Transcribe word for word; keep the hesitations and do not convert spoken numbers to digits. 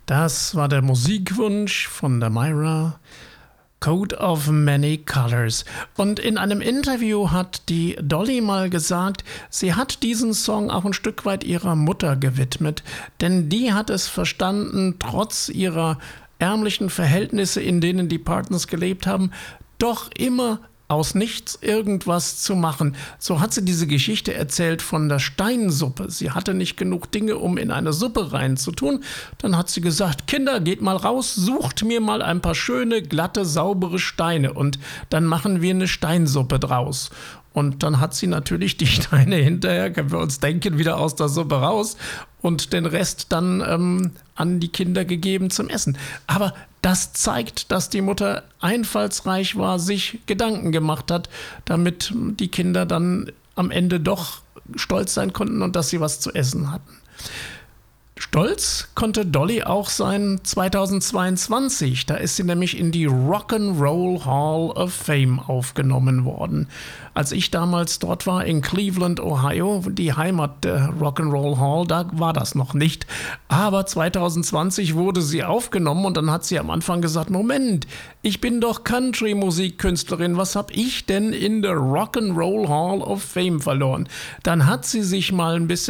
Das war der Musikwunsch von der Myra, Coat of Many Colors. Und in einem Interview hat die Dolly mal gesagt, sie hat diesen Song auch ein Stück weit ihrer Mutter gewidmet, denn die hat es verstanden, trotz ihrer ärmlichen Verhältnisse, in denen die Partners gelebt haben, doch immer aus nichts irgendwas zu machen. So hat sie diese Geschichte erzählt von der Steinsuppe. Sie hatte nicht genug Dinge, um in eine Suppe reinzutun. Dann hat sie gesagt, Kinder, geht mal raus, sucht mir mal ein paar schöne, glatte, saubere Steine und dann machen wir eine Steinsuppe draus. Und dann hat sie natürlich die Steine hinterher, können wir uns denken, wieder aus der Suppe raus und den Rest dann ähm, an die Kinder gegeben zum Essen. Aber das zeigt, dass die Mutter einfallsreich war, sich Gedanken gemacht hat, damit die Kinder dann am Ende doch stolz sein konnten und dass sie was zu essen hatten. Stolz konnte Dolly auch sein zweitausendzweiundzwanzig. Da ist sie nämlich in die Rock'n'Roll Hall of Fame aufgenommen worden. Als ich damals dort war in Cleveland, Ohio, die Heimat der Rock'n'Roll Hall, da war das noch nicht. Aber zweitausendzwanzig wurde sie aufgenommen und dann hat sie am Anfang gesagt, Moment, ich bin doch Country-Musikkünstlerin, was habe ich denn in der Rock'n'Roll Hall of Fame verloren? Dann hat sie sich mal ein bisschen